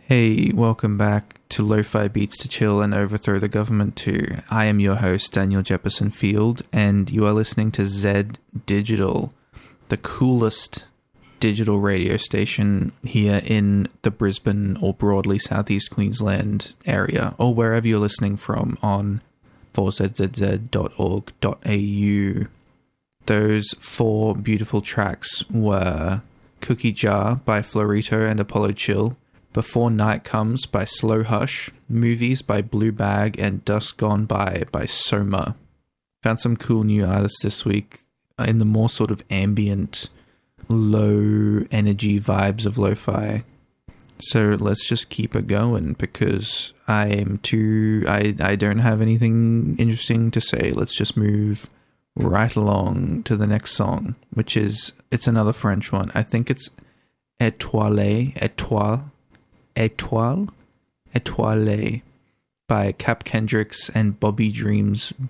Hey, welcome back to Lo-Fi Beats to Chill and Overthrow the Government 2. I am your host, Daniel Jefferson Field, and you are listening to Zed Digital, the coolest digital radio station here in the Brisbane or broadly southeast Queensland area, or wherever you're listening from on 4zzz.org.au. Those four beautiful tracks were Cookie Jar by Florito and Apollo Chill, Before Night Comes by Slow Hush, Movies by Blue Bag, and Dusk Gone by Soma. Found some cool new artists this week in the more sort of ambient, low energy vibes of lo-fi. So let's just keep it going because I don't have anything interesting to say. Let's just move right along to the next song, which is, it's another French one. I think it's Étoile by Cap Kendricks and Bobby Dreams